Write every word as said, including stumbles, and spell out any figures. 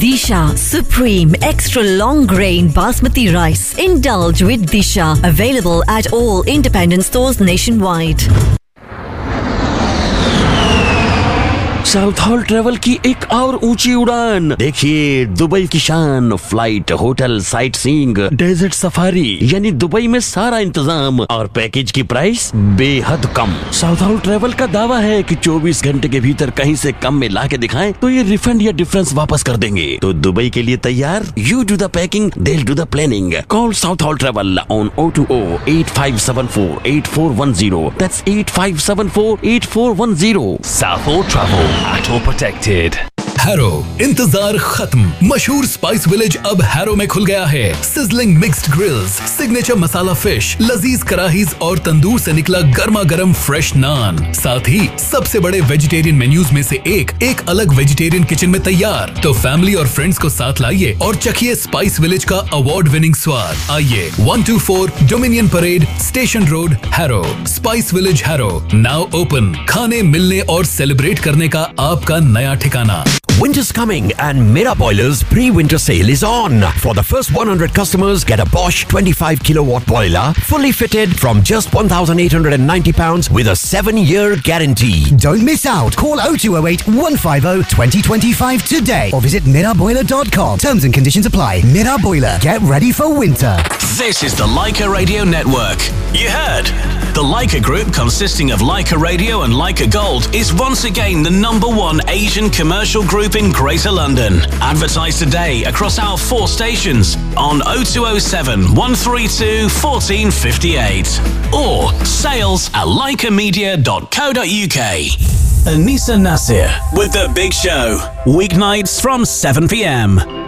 Disha Supreme Extra Long Grain Basmati Rice. Indulge with Disha. Available at all independent stores nationwide. South hall travel की एक और ऊंची उड़ान। देखिए Dubai की शान, flight, hotel, sight seeing, desert safari, यानी दुबई में सारा इंतजाम और पैकेज की प्राइस बेहद कम। साउथ हॉल ट्रेवल का दावा है कि चौबीस घंटे के भीतर कहीं से कम में ला के दिखाएं तो ये रिफंड या डिफरेंस वापस कर देंगे। तो दुबई के लिए तैयार? You do the packing, they will do the planning. Call south hall travel on O two O eight five seven four eight four one zero. That's eight five seven four eight four one zero. South Hall Travel. At all protected. Harrow, इंतजार खत्म। मशहूर spice village अब harrow में खुल गया है। Sizzling mixed grills, signature मसाला fish, लजीज कराहीज और तंदूर से निकला गर्मा गर्म फ्रेश नान। साथ ही सबसे बड़े वेजिटेरियन मेन्यूज में से एक एक अलग वेजिटेरियन किचन में तैयार। तो फैमिली और फ्रेंड्स को साथ लाइए और चखिए स्पाइस विलेज का अवार्ड विनिंग स्वाद। आइए, one two four dominion parade, station road, harrow. Spice village harrow now open. खाने, मिलने और सेलिब्रेट करने का आपका नया ठिकाना। Winter's coming and Mera Boilers pre-winter sale is on. For the first one hundred customers, get a Bosch twenty-five kilowatt boiler, fully fitted from just one thousand eight hundred ninety pounds with a seven year guarantee. Don't miss out. Call oh two oh eight, one five oh, two oh two five today or visit mira boiler dot com. Terms and conditions apply. Mira Boiler. Get ready for winter. This is the Leica Radio Network. You heard? The Leica Group, consisting of Leica Radio and Leica Gold, is once again the number one Asian commercial group in Greater London. Advertise today across our four stations on oh two oh seven, one three two, one four five eight or sales at leica media dot co dot uk. Anisa Nasir with The Big Show, weeknights from seven p m.